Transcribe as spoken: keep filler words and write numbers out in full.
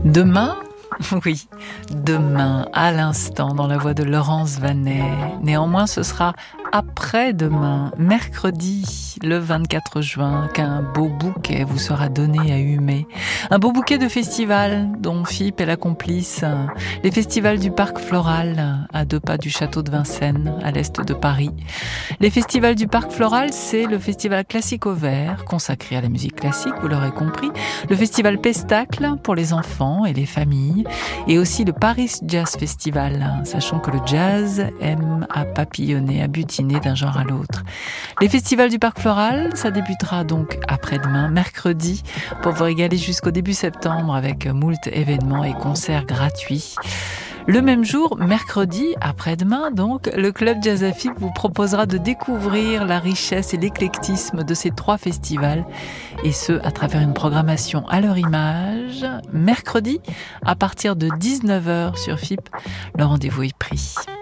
Demain, oui, demain, à l'instant, dans la voix de Laurence Vanet. Néanmoins, ce sera après-demain, mercredi, le vingt-quatre juin, qu'un beau bouquet vous sera donné à humer. Un beau bouquet de festivals dont F I P est la complice. Les festivals du Parc Floral, à deux pas du château de Vincennes, à l'est de Paris. Les festivals du Parc Floral, c'est le festival classique au vert, consacré à la musique classique, vous l'aurez compris. Le festival Pestacle, pour les enfants et les familles. Et aussi le Paris Jazz Festival, sachant que le jazz aime à papillonner, à butiner d'un genre à l'autre. Les festivals du Parc Floral, ça débutera donc après-demain, mercredi, pour vous régaler jusqu'au début septembre avec moult événements et concerts gratuits. Le même jour, mercredi, après-demain donc, le Club Jazz à F I P vous proposera de découvrir la richesse et l'éclectisme de ces trois festivals, et ce, à travers une programmation à leur image. Mercredi, à partir de dix-neuf heures sur F I P, le rendez-vous est pris.